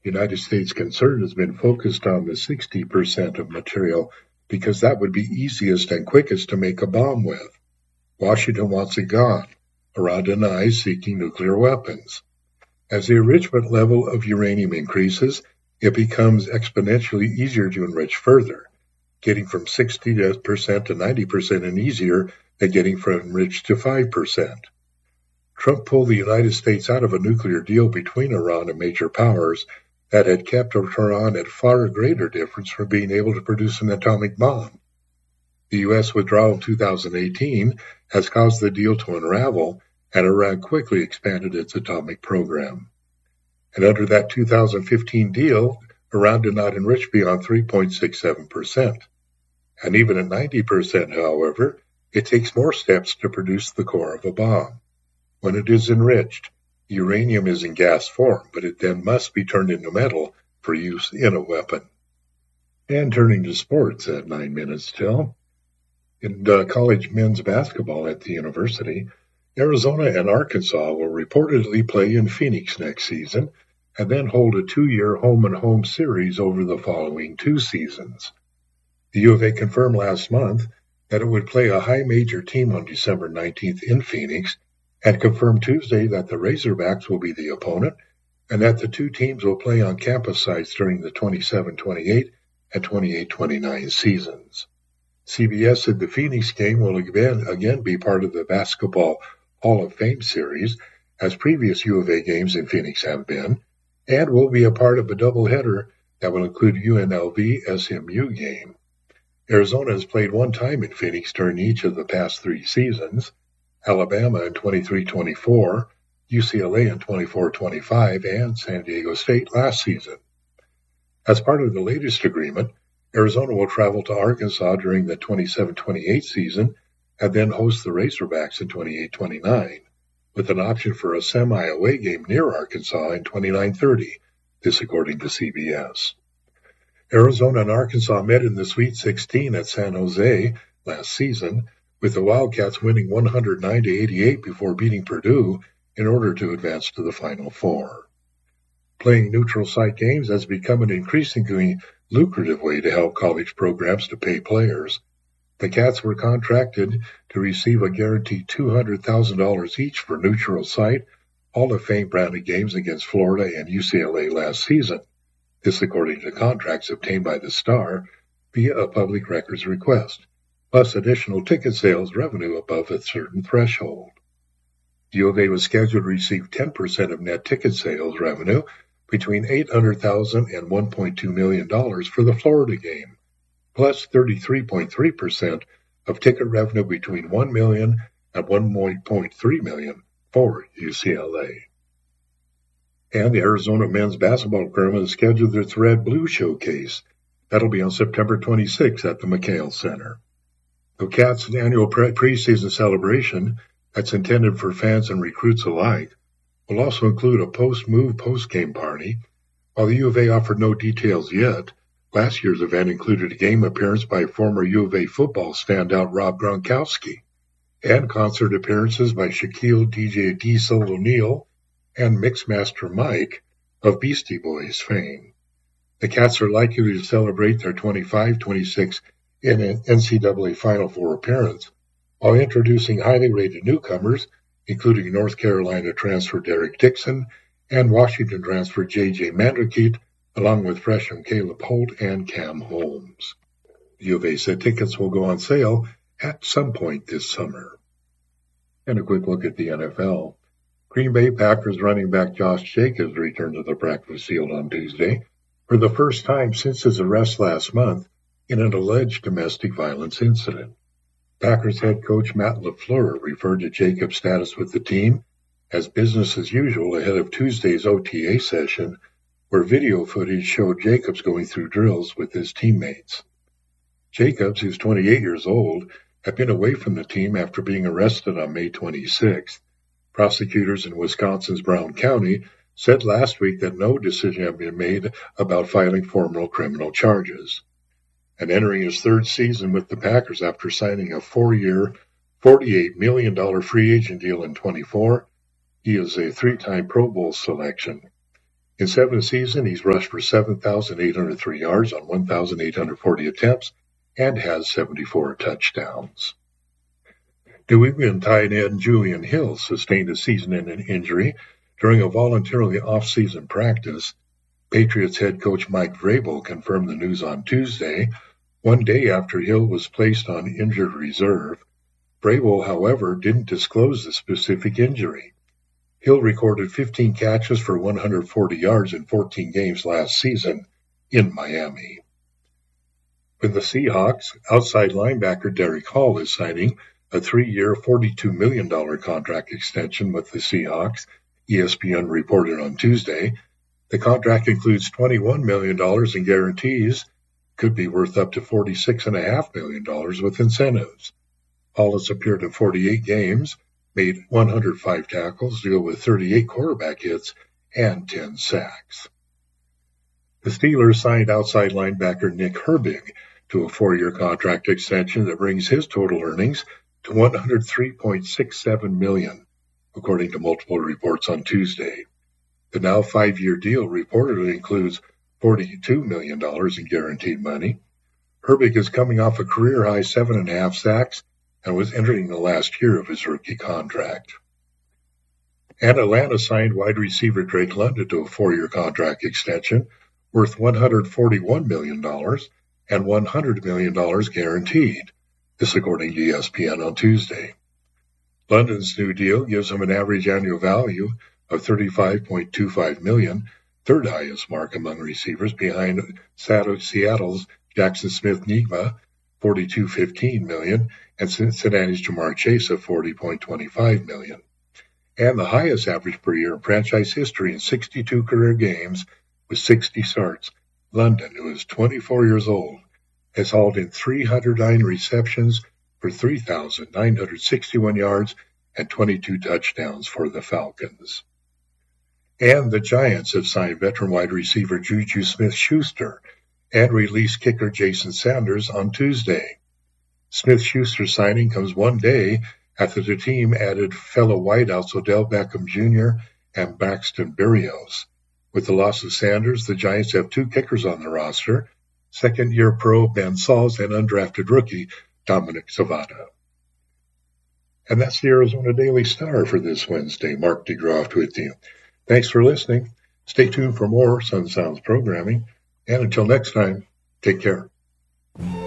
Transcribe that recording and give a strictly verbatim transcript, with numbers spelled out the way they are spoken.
United States concern has been focused on the sixty percent of material because that would be easiest and quickest to make a bomb with. Washington wants it gone. Iran denies seeking nuclear weapons. As the enrichment level of uranium increases, it becomes exponentially easier to enrich further, getting from sixty percent to ninety percent and easier than getting from enriched to five percent. Trump pulled the United States out of a nuclear deal between Iran and major powers that had kept Iran at far greater difference from being able to produce an atomic bomb. The U S withdrawal in two thousand eighteen has caused the deal to unravel, and Iran quickly expanded its atomic program. And under that two thousand fifteen deal, Iran did not enrich beyond three point six seven percent. And even at ninety percent, however, it takes more steps to produce the core of a bomb. When it is enriched, uranium is in gas form, but it then must be turned into metal for use in a weapon. And turning to sports at nine minutes till. In uh, college men's basketball at the university, Arizona and Arkansas will reportedly play in Phoenix next season and then hold a two-year home-and-home series over the following two seasons. The U of A confirmed last month that it would play a high-major team on December nineteenth in Phoenix and confirmed Tuesday that the Razorbacks will be the opponent and that the two teams will play on campus sites during the twenty-seven twenty-eight and twenty-eight twenty-nine seasons. C B S said the Phoenix game will again, again be part of the Basketball Hall of Fame series, as previous U of A games in Phoenix have been, and will be a part of a doubleheader that will include U N L V S M U game. Arizona has played one time in Phoenix during each of the past three seasons, Alabama in twenty-three twenty-four, U C L A in twenty-four twenty-five, and San Diego State last season. As part of the latest agreement, Arizona will travel to Arkansas during the twenty-seven twenty-eight season and then host the Razorbacks in twenty-eight twenty-nine, with an option for a semi-away game near Arkansas in twenty-nine thirty, this according to C B S. Arizona and Arkansas met in the Sweet sixteen at San Jose last season, with the Wildcats winning one hundred nine to eighty-eight before beating Purdue in order to advance to the Final Four. Playing neutral site games has become an increasingly lucrative way to help college programs to pay players. The Cats were contracted to receive a guaranteed two hundred thousand dollars each for neutral site Hall of Fame branded games against Florida and U C L A last season. This according to contracts obtained by the Star via a public records request, plus additional ticket sales revenue above a certain threshold. U of A was scheduled to receive ten percent of net ticket sales revenue between eight hundred thousand dollars and one point two million dollars for the Florida game, plus thirty-three point three percent of ticket revenue between one million dollars and one point three million dollars for U C L A. And the Arizona men's basketball tournament has scheduled their Thread Blue Showcase. That'll be on September twenty-sixth at the McHale Center. The Cats' annual pre- preseason celebration that's intended for fans and recruits alike will also include a post-move post-game party. While the U of A offered no details yet, last year's event included a game appearance by former U of A football standout Rob Gronkowski and concert appearances by Shaquille D J Diesel O'Neal and Mixmaster Mike of Beastie Boys fame. The Cats are likely to celebrate their twenty-five twenty-six N C double A Final Four appearance while introducing highly rated newcomers, including North Carolina transfer Derek Dixon and Washington transfer J J Mandrakite, along with freshman Caleb Holt and Cam Holmes. The U of A said tickets will go on sale at some point this summer. And a quick look at the N F L. Green Bay Packers running back Josh Jacobs returned to the practice field on Tuesday for the first time since his arrest last month in an alleged domestic violence incident. Packers head coach Matt LaFleur referred to Jacobs' status with the team as business as usual ahead of Tuesday's O T A session, where video footage showed Jacobs going through drills with his teammates. Jacobs, who's twenty-eight years old, had been away from the team after being arrested on May twenty-sixth. Prosecutors in Wisconsin's Brown County said last week that no decision had been made about filing formal criminal charges. And entering his third season with the Packers after signing a four-year, forty-eight million dollars free agent deal in twenty-four, he is a three-time Pro Bowl selection. In seven seasons, he's rushed for seven thousand eight hundred three yards on one thousand eight hundred forty attempts and has seventy-four touchdowns. New England tight end Julian Hill sustained a season-ending injury during a voluntarily off-season practice. Patriots head coach Mike Vrabel confirmed the news on Tuesday, one day after Hill was placed on injured reserve. Vrabel, however, didn't disclose the specific injury. Hill recorded fifteen catches for one hundred forty yards in fourteen games last season in Miami. With the Seahawks, outside linebacker Derek Hall is signing a three-year, forty-two million dollars contract extension with the Seahawks, E S P N reported on Tuesday. The contract includes twenty-one million dollars in guarantees, could be worth up to forty-six point five million dollars with incentives. Hall has appeared in forty-eight games, made one hundred five tackles, dealt with thirty-eight quarterback hits, and ten sacks. The Steelers signed outside linebacker Nick Herbig to a four-year contract extension that brings his total earnings to one hundred three point six seven million dollars, according to multiple reports on Tuesday. The now five-year deal reportedly includes forty-two million dollars in guaranteed money. Herbig is coming off a career-high seven and a half sacks and was entering the last year of his rookie contract. And Atlanta signed wide receiver Drake London to a four-year contract extension worth one hundred forty-one million dollars and one hundred million dollars guaranteed, this according to E S P N on Tuesday. London's new deal gives him an average annual value of thirty-five point two five million dollars, third highest mark among receivers behind Seattle's Jackson Smith-Njigba, forty-two point one five million dollars, and Cincinnati's Jamar Chase of forty point two five million dollars. And the highest average per year in franchise history in sixty-two career games with sixty starts. London, who is twenty-four years old, has hauled in three hundred nine receptions for three thousand nine hundred sixty-one yards and twenty-two touchdowns for the Falcons. And the Giants have signed veteran wide receiver Juju Smith-Schuster and released kicker Jason Sanders on Tuesday. Smith-Schuster's signing comes one day after the team added fellow wideouts Odell Beckham Junior and Braxton Berrios. With the loss of Sanders, the Giants have two kickers on the roster, second-year pro Ben Sauls and undrafted rookie Dominic Savada. And that's the Arizona Daily Star for this Wednesday. Mark DeGroff with you. Thanks for listening. Stay tuned for more Sun Sounds programming. And until next time, take care.